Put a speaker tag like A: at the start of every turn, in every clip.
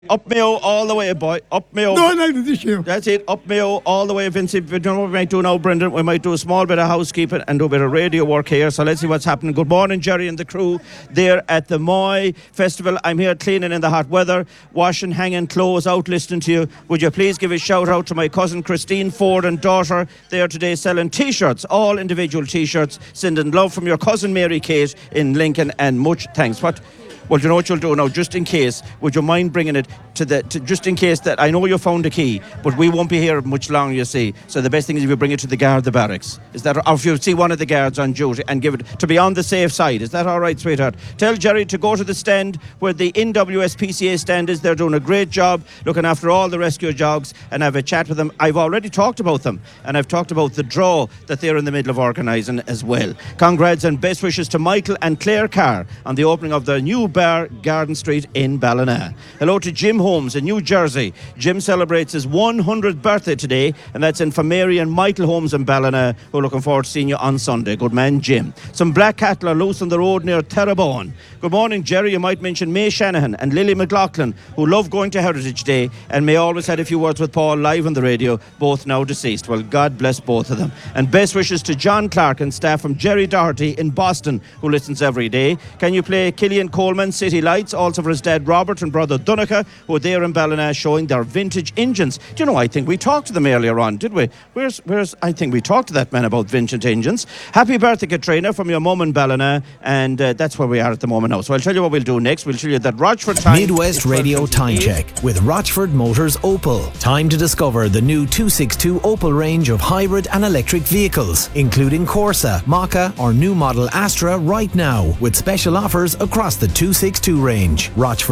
A: Up Mayo all the way, boy. Up Mayo.
B: No, not this year.
A: That's it. Up Mayo all the way, Vincent. You know what we might do now, Brendan? We might do a small bit of housekeeping and do a bit of radio work here. So let's see what's happening. Good morning, Jerry and the crew there at the Moy Festival. I'm here cleaning in the hot weather, washing, hanging clothes, out listening to you. Would you please give a shout out to my cousin Christine Ford and daughter there today selling T-shirts, all individual T-shirts. Sending love from your cousin Mary Kate in Lincoln, and much thanks. Well, you know what you'll do now, just in case, would you mind bringing it to just in case that, I know you found a key, but we won't be here much longer, you see. So the best thing is if you bring it to the guard, the barracks. Is that, or if you see one of the guards on duty and give it, to be on the safe side. Is that all right, sweetheart? Tell Jerry to go to the stand where the NWSPCA stand is. They're doing a great job looking after all the rescue dogs, and have a chat with them. I've already talked about them, and I've talked about the draw that they're in the middle of organising as well. Congrats and best wishes to Michael and Claire Carr on the opening of their new bar, Garden Street in Ballina. Hello to Jim Holmes in New Jersey. Jim celebrates his 100th birthday today, and that's in for Mary and Michael Holmes in Ballina, who are looking forward to seeing you on Sunday. Good man, Jim. Some black cattle are loose on the road near Terrebonne. Good morning, Jerry. You might mention May Shanahan and Lily McLaughlin, who love going to Heritage Day, and May always had a few words with Paul live on the radio, both now deceased. Well, God bless both of them. And best wishes to John Clark and staff from Jerry Doherty in Boston, who listens every day. Can you play Killian Coleman, City Lights, also for his dad Robert and brother Donica, who are there in Ballina showing their vintage engines. Do you know, I think we talked to them earlier on, did we? Where's I think we talked to that man about vintage engines. Happy birthday, Katrina, from your mum in Ballina, and that's where we are at the moment now. So I'll tell you what we'll do next. We'll tell you that Rochford time...
C: Midwest Radio Time Check with Rochford Motors Opel. Time to discover the new 262 Opel range of hybrid and electric vehicles, including Corsa, Maka or new model Astra right now, with special offers across the 262 range.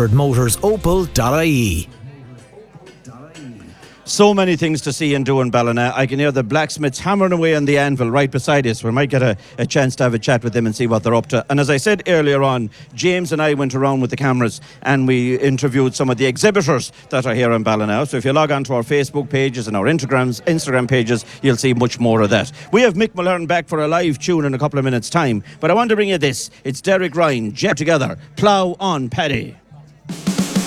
C: RochfordMotorsOpel.ie.
A: So many things to see and do in Ballina. I can hear the blacksmiths hammering away on the anvil right beside us. We might get a chance to have a chat with them and see what they're up to. And as I said earlier on, James and I went around with the cameras and we interviewed some of the exhibitors that are here in Ballina. So if you log on to our Facebook pages and our Instagram pages, you'll see much more of that. We have Mick Mulhern back for a live tune in a couple of minutes' time. But I want to bring you this. It's Derek Ryan, Jet Together, Plough on, Paddy.